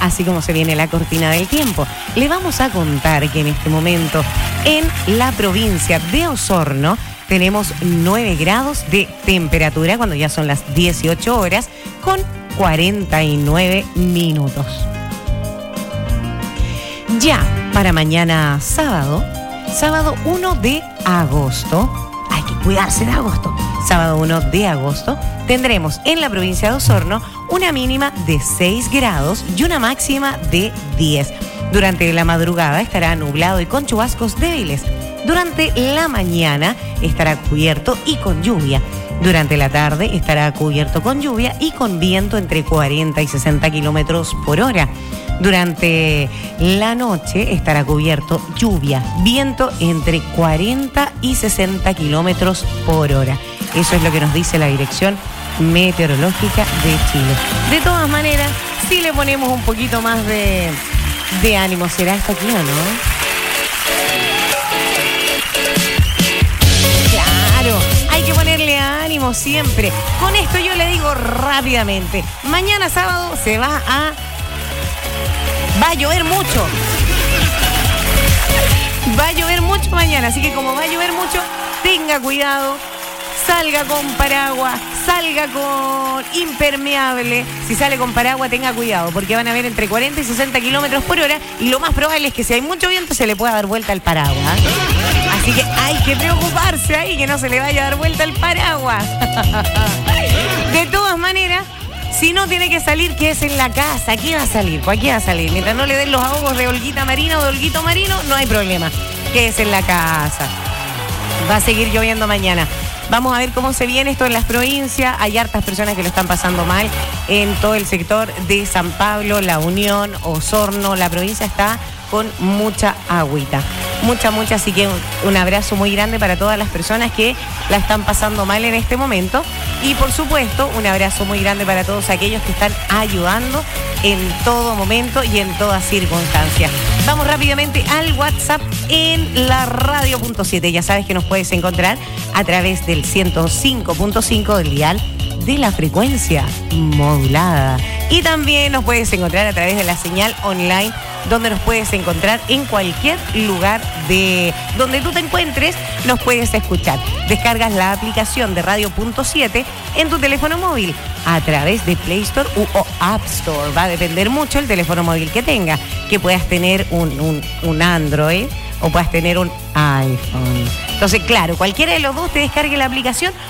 así como se viene la cortina del tiempo. Le vamos a contar que en este momento en la provincia de Osorno tenemos 9 grados de temperatura cuando ya son las 18 horas con 49 minutos. Ya para mañana sábado 1 de agosto, hay que cuidarse de agosto, sábado 1 de agosto, tendremos en la provincia de Osorno una mínima de 6 grados y una máxima de 10. Durante la madrugada estará nublado y con chubascos débiles. Durante la mañana estará cubierto y con lluvia. Durante la tarde estará cubierto con lluvia y con viento entre 40 y 60 kilómetros por hora. Durante la noche estará cubierto, lluvia, viento entre 40 y 60 kilómetros por hora. Eso es lo que nos dice la Dirección Meteorológica de Chile. De todas maneras, si le ponemos un poquito más de ánimo, ¿será esto aquí o no? Claro, hay que ponerle ánimo siempre. Con esto yo le digo rápidamente, mañana sábado va a llover mucho. Va a llover mucho mañana, así que como va a llover mucho, tenga cuidado, salga con paraguas, salga con impermeable. Si sale con paraguas, tenga cuidado, porque van a haber entre 40 y 60 kilómetros por hora y lo más probable es que si hay mucho viento se le pueda dar vuelta al paraguas. Así que hay que preocuparse ahí, que no se le vaya a dar vuelta el paraguas. De todas maneras, si no tiene que salir, quédese en la casa. ¿Aquí va a salir? ¿Aquí va a salir? Mientras no le den los ahogos de Olguita Marina o de Olguito Marino, no hay problema. Quédese en la casa. Va a seguir lloviendo mañana. Vamos a ver cómo se viene esto en las provincias. Hay hartas personas que lo están pasando mal en todo el sector de San Pablo, La Unión, Osorno. La provincia está con mucha agüita. Mucha, así que un abrazo muy grande para todas las personas que la están pasando mal en este momento. Y por supuesto, un abrazo muy grande para todos aquellos que están ayudando en todo momento y en toda circunstancia. Vamos rápidamente al WhatsApp en la radio.7. Ya sabes que nos puedes encontrar a través del 105.5 del dial de la frecuencia modulada. Y también nos puedes encontrar a través de la señal online, donde nos puedes encontrar en cualquier lugar de donde tú te encuentres, nos puedes escuchar. Descargas la aplicación de Radio.7 en tu teléfono móvil a través de Play Store u App Store. Va a depender mucho el teléfono móvil que tengas, que puedas tener un Android o puedas tener un iPhone. Entonces, claro, cualquiera de los dos te descargue la aplicación,